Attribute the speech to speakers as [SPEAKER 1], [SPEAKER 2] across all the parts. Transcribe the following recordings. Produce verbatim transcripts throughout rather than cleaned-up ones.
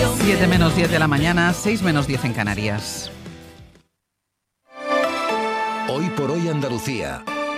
[SPEAKER 1] siete menos diez de la mañana, seis menos diez en Canarias.
[SPEAKER 2] Hoy por hoy Andalucía.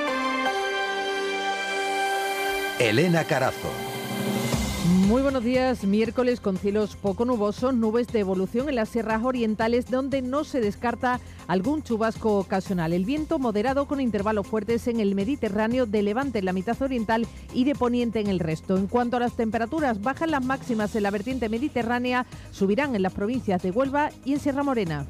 [SPEAKER 2] Elena Carazo.
[SPEAKER 3] Muy buenos días. Miércoles con cielos poco nubosos, nubes de evolución en las sierras orientales donde no se descarta algún chubasco ocasional. El viento moderado con intervalos fuertes en el Mediterráneo, de levante en la mitad oriental y de poniente en el resto. En cuanto a las temperaturas, bajan las máximas en la vertiente mediterránea, subirán en las provincias de Huelva y en Sierra Morena.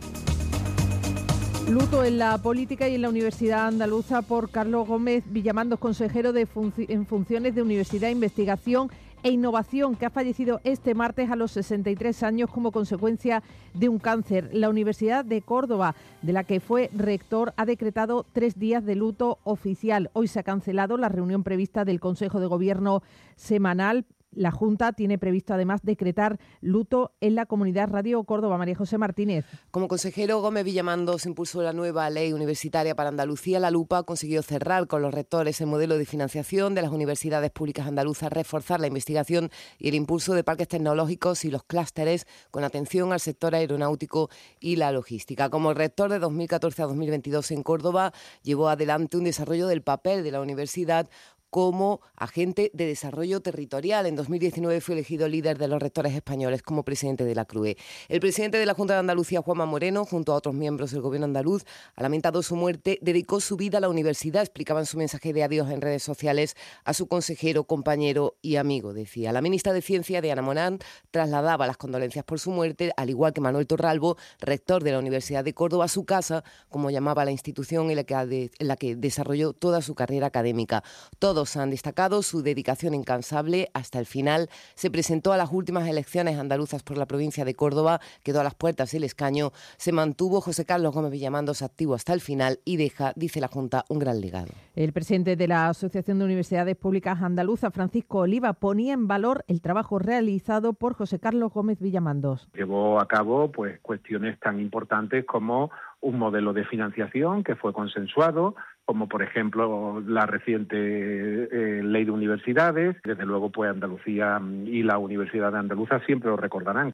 [SPEAKER 3] Luto en la política y en la Universidad Andaluza por Carlos Gómez Villamandos, consejero de func- en funciones de Universidad, Investigación e Innovación, que ha fallecido este martes a los sesenta y tres años como consecuencia de un cáncer. La Universidad de Córdoba, de la que fue rector, ha decretado tres días de luto oficial. Hoy se ha cancelado la reunión prevista del Consejo de Gobierno semanal. La Junta tiene previsto además decretar luto en la Comunidad Radio Córdoba. María José Martínez.
[SPEAKER 4] Como consejero, Gómez Villamandos impulsó la nueva ley universitaria para Andalucía. La Lupa consiguió cerrar con los rectores el modelo de financiación de las universidades públicas andaluzas, reforzar la investigación y el impulso de parques tecnológicos y los clústeres con atención al sector aeronáutico y la logística. Como rector de dos mil catorce a dos mil veintidós en Córdoba, llevó adelante un desarrollo del papel de la universidad como agente de desarrollo territorial. En dos mil diecinueve fue elegido líder de los rectores españoles como presidente de la C R U E. El presidente de la Junta de Andalucía, Juanma Moreno, junto a otros miembros del gobierno andaluz, ha lamentado su muerte. Dedicó su vida a la universidad, explicaba en su mensaje de adiós en redes sociales a su consejero, compañero y amigo, decía. La ministra de Ciencia, Diana Morant, trasladaba las condolencias por su muerte, al igual que Manuel Torralbo, rector de la Universidad de Córdoba, a su casa, como llamaba la institución en la que, de, en la que desarrolló toda su carrera académica. Todos han destacado su dedicación incansable hasta el final. Se presentó a las últimas elecciones andaluzas por la provincia de Córdoba, quedó a las puertas del escaño. Se mantuvo José Carlos Gómez Villamandos activo hasta el final y deja, dice la Junta, un gran legado.
[SPEAKER 3] El presidente de la Asociación de Universidades Públicas Andaluzas, Francisco Oliva, ponía en valor el trabajo realizado por José Carlos Gómez Villamandos.
[SPEAKER 5] Llevó a cabo pues cuestiones tan importantes como un modelo de financiación que fue consensuado, como por ejemplo la reciente eh, ley de universidades. Desde luego pues Andalucía y la Universidad de Andaluza siempre lo recordarán.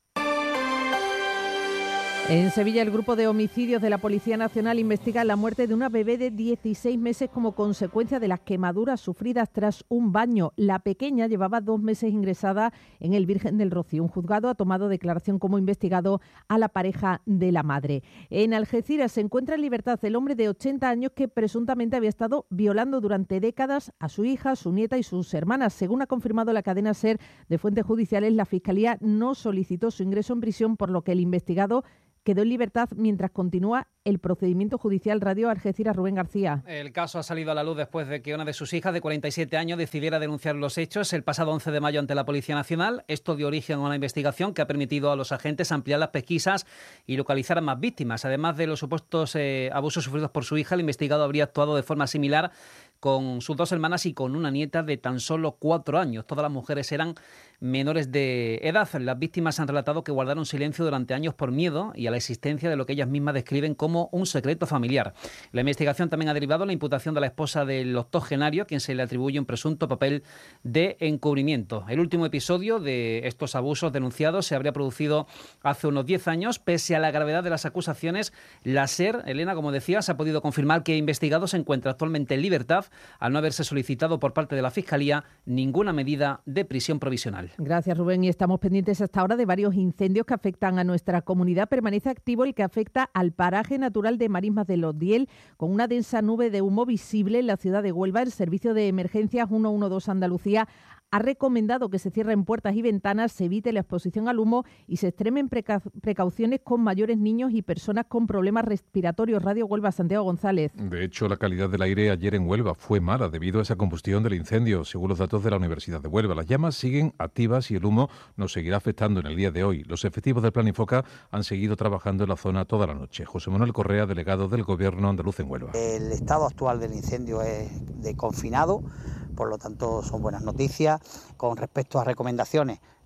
[SPEAKER 3] En Sevilla, el grupo de homicidios de la Policía Nacional investiga la muerte de una bebé de dieciséis meses como consecuencia de las quemaduras sufridas tras un baño. La pequeña llevaba dos meses ingresada en el Virgen del Rocío. Un juzgado ha tomado declaración como investigado a la pareja de la madre. En Algeciras se encuentra en libertad el hombre de ochenta años que presuntamente había estado violando durante décadas a su hija, su nieta y sus hermanas. Según ha confirmado la cadena SER de fuentes judiciales, la Fiscalía no solicitó su ingreso en prisión, por lo que el investigado quedó en libertad mientras continúa el procedimiento judicial. Radio Algeciras, Rubén García.
[SPEAKER 6] El caso ha salido a la luz después de que una de sus hijas, de cuarenta y siete años, decidiera denunciar los hechos el pasado once de mayo ante la Policía Nacional. Esto dio origen a una investigación que ha permitido a los agentes ampliar las pesquisas y localizar a más víctimas. Además de los supuestos eh, abusos sufridos por su hija, el investigado habría actuado de forma similar con sus dos hermanas y con una nieta de tan solo cuatro años. Todas las mujeres eran menores de edad. Las víctimas han relatado que guardaron silencio durante años por miedo y a la existencia de lo que ellas mismas describen como un secreto familiar. La investigación también ha derivado la imputación de la esposa del octogenario, quien se le atribuye un presunto papel de encubrimiento. El último episodio de estos abusos denunciados se habría producido hace unos diez años. Pese a la gravedad de las acusaciones, la SER, Elena, como decía, se ha podido confirmar que el investigado se encuentra actualmente en libertad, al no haberse solicitado por parte de la Fiscalía ninguna medida de prisión provisional.
[SPEAKER 3] Gracias, Rubén. Y estamos pendientes hasta ahora de varios incendios que afectan a nuestra comunidad. Permanece activo el que afecta al paraje natural de Marismas de los Diel, con una densa nube de humo visible en la ciudad de Huelva. El Servicio de Emergencias ciento doce Andalucía ha recomendado que se cierren puertas y ventanas, se evite la exposición al humo y se extremen preca- precauciones con mayores, niños y personas con problemas respiratorios. Radio Huelva, Santiago González.
[SPEAKER 7] De hecho, la calidad del aire ayer en Huelva fue mala debido a esa combustión del incendio, según los datos de la Universidad de Huelva. Las llamas siguen activas y el humo nos seguirá afectando en el día de hoy. Los efectivos del Plan Infoca han seguido trabajando en la zona toda la noche. José Manuel Correa, delegado del Gobierno andaluz en Huelva.
[SPEAKER 8] El estado actual del incendio es de confinado, por lo tanto son buenas noticias. Con respecto a recomendaciones,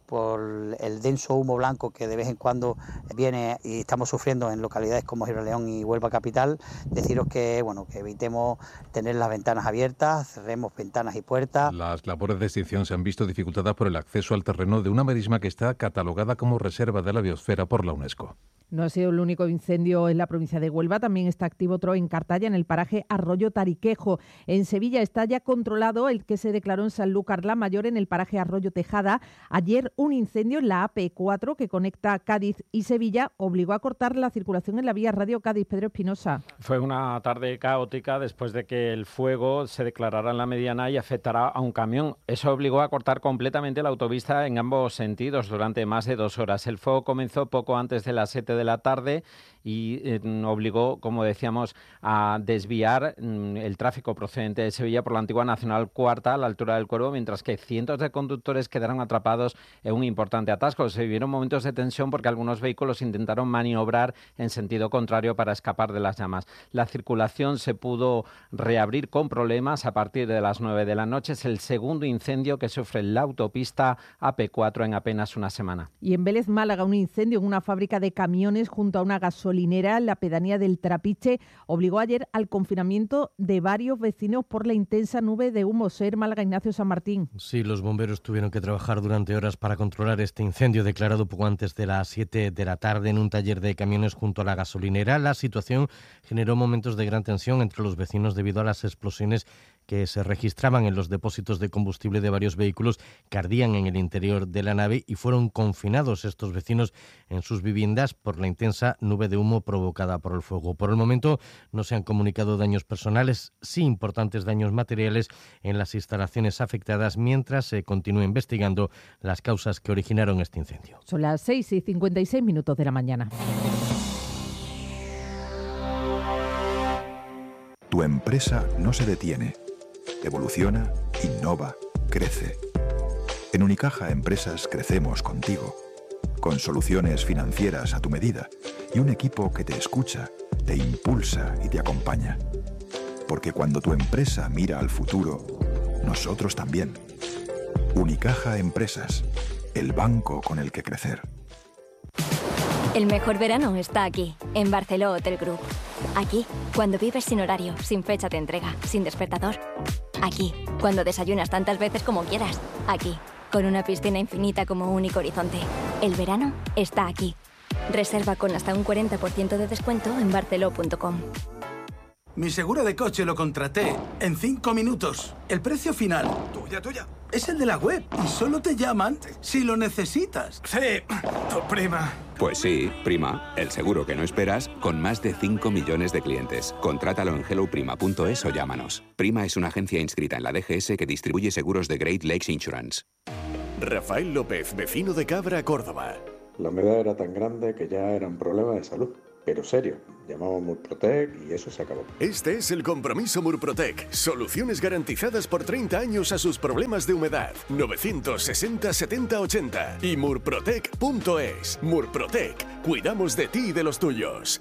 [SPEAKER 8] por el denso humo blanco que de vez en cuando viene y estamos sufriendo en localidades como Gibraleón y Huelva capital, deciros que bueno que evitemos tener las ventanas abiertas, cerremos ventanas y puertas.
[SPEAKER 7] Las labores de extinción se han visto dificultadas por el acceso al terreno de una marisma que está catalogada como reserva de la biosfera por la UNESCO.
[SPEAKER 3] No ha sido el único incendio en la provincia de Huelva, también está activo otro en Cartaya, en el paraje Arroyo Tariquejo. En Sevilla está ya controlado el que se declaró en Sanlúcar la Mayor, en el paraje Arroyo Tejada. Ayer un incendio en la A P cuatro que conecta Cádiz y Sevilla obligó a cortar la circulación en la vía Radio Cádiz. Pedro Espinosa.
[SPEAKER 9] Fue una tarde caótica después de que el fuego se declarara en la mediana y afectará a un camión. Eso obligó a cortar completamente la autopista en ambos sentidos durante más de dos horas. El fuego comenzó poco antes de las siete de la tarde y eh, obligó, como decíamos, a desviar mm, el tráfico procedente de Sevilla por la antigua Nacional Cuarta a la altura del Cuervo, mientras que cientos de conductores quedaron atrapados en un importante atasco. Se vivieron momentos de tensión porque algunos vehículos intentaron maniobrar en sentido contrario para escapar de las llamas. La circulación se pudo reabrir con problemas a partir de las nueve de la noche. Es el segundo incendio que sufre la autopista A P cuatro en apenas una semana.
[SPEAKER 3] Y en Vélez, Málaga, un incendio en una fábrica de camiones junto a una gasolinera en la pedanía del Trapiche obligó ayer al confinamiento de varios vecinos por la intensa nube de humo. Ser Málaga, Ignacio San Martín.
[SPEAKER 10] Sí, los bomberos tuvieron que trabajar durante horas para controlar este incendio declarado poco antes de las siete de la tarde en un taller de camiones junto a la gasolinera. La situación generó momentos de gran tensión entre los vecinos debido a las explosiones que se registraban en los depósitos de combustible de varios vehículos que ardían en el interior de la nave, y fueron confinados estos vecinos en sus viviendas por la intensa nube de humo provocada por el fuego. Por el momento no se han comunicado daños personales, sí importantes daños materiales en las instalaciones afectadas, mientras se continúa investigando las causas que originaron este incendio.
[SPEAKER 3] Son las seis y cincuenta y seis minutos de la mañana.
[SPEAKER 11] Tu empresa no se detiene. Evoluciona, innova, crece. En Unicaja Empresas crecemos contigo, con soluciones financieras a tu medida y un equipo que te escucha, te impulsa y te acompaña. Porque cuando tu empresa mira al futuro, nosotros también. Unicaja Empresas, el banco con el que crecer.
[SPEAKER 12] El mejor verano está aquí, en Barceló Hotel Group. Aquí, cuando vives sin horario, sin fecha de entrega, sin despertador. Aquí, cuando desayunas tantas veces como quieras. Aquí, con una piscina infinita como único horizonte. El verano está aquí. Reserva con hasta un cuarenta por ciento de descuento en barceló punto com.
[SPEAKER 13] Mi seguro de coche lo contraté en cinco minutos. El precio final, tuya, tuya, es el de la web y solo te llaman si lo necesitas. Sí, tu prima.
[SPEAKER 14] Pues sí, prima, el seguro que no esperas con más de cinco millones de clientes. Contrátalo en hello prima punto es o llámanos. Prima es una agencia inscrita en la D G S que distribuye seguros de Great Lakes Insurance.
[SPEAKER 15] Rafael López, vecino de Cabra, Córdoba.
[SPEAKER 16] La humedad era tan grande que ya era un problema de salud. Pero serio, llamamos Murprotec y eso se acabó.
[SPEAKER 15] Este es el compromiso Murprotec. Soluciones garantizadas por treinta años a sus problemas de humedad. novecientos sesenta setenta ochenta y murprotec punto es. Murprotec. Cuidamos de ti y de los tuyos.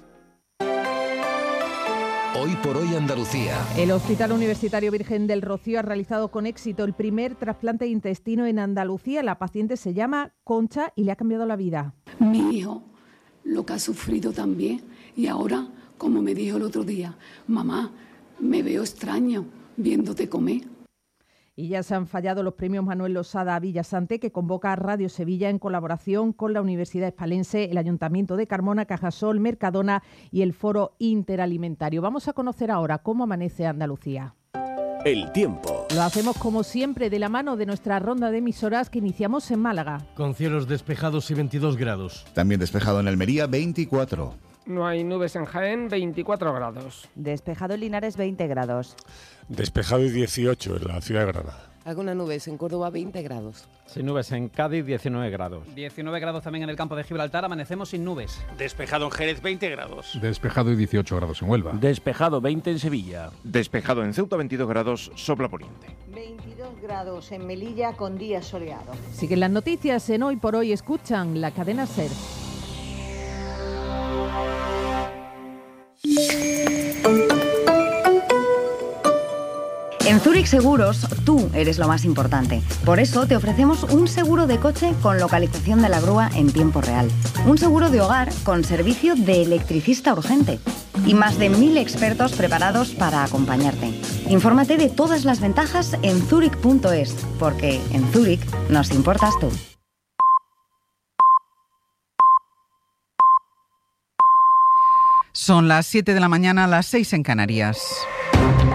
[SPEAKER 2] Hoy por hoy Andalucía.
[SPEAKER 3] El Hospital Universitario Virgen del Rocío ha realizado con éxito el primer trasplante de intestino en Andalucía. La paciente se llama Concha y le ha cambiado la vida.
[SPEAKER 17] Mi hijo lo que ha sufrido también, y ahora, como me dijo el otro día, mamá, me veo extraño viéndote comer.
[SPEAKER 3] Y ya se han fallado los premios Manuel Losada Villasante, que convoca a Radio Sevilla en colaboración con la Universidad Hispalense, el Ayuntamiento de Carmona, Cajasol, Mercadona y el Foro Interalimentario. Vamos a conocer ahora cómo amanece Andalucía.
[SPEAKER 15] El tiempo.
[SPEAKER 3] Lo hacemos como siempre de la mano de nuestra ronda de emisoras que iniciamos en Málaga.
[SPEAKER 10] Con cielos despejados y veintidós grados.
[SPEAKER 18] También despejado en Almería, veinticuatro.
[SPEAKER 19] No hay nubes en Jaén, veinticuatro grados.
[SPEAKER 20] Despejado en Linares, veinte grados.
[SPEAKER 21] Despejado y dieciocho en la ciudad de Granada.
[SPEAKER 4] Algunas nubes en Córdoba, veinte grados.
[SPEAKER 9] Sin nubes en Cádiz, diecinueve grados.
[SPEAKER 6] diecinueve grados también en el campo de Gibraltar, amanecemos sin nubes.
[SPEAKER 22] Despejado en Jerez, veinte grados.
[SPEAKER 7] Despejado y dieciocho grados en Huelva.
[SPEAKER 23] Despejado, veinte en Sevilla.
[SPEAKER 24] Despejado en Ceuta, veintidós grados, sopla poniente.
[SPEAKER 25] veintidós grados en Melilla con día soleado.
[SPEAKER 3] Siguen las noticias en Hoy por Hoy. Escuchan la cadena SER.
[SPEAKER 26] En
[SPEAKER 1] Zurich Seguros, tú eres lo más importante. Por eso te ofrecemos un seguro de coche con localización de la grúa en tiempo real. Un seguro de hogar con servicio de electricista urgente. Y más de mil expertos preparados para acompañarte. Infórmate de todas las ventajas en zurich punto es, porque en Zurich nos importas tú.
[SPEAKER 5] Son las siete de la mañana, las seis en Canarias.